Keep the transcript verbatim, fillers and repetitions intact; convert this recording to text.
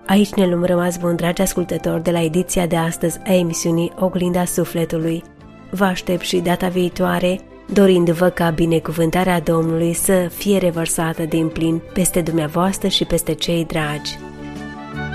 Aici ne luăm rămas bun, dragi ascultători, de la ediția de astăzi a emisiunii Oglinda Sufletului. Vă aștept și data viitoare, dorindu-vă ca binecuvântarea Domnului să fie revărsată din plin peste dumneavoastră și peste cei dragi.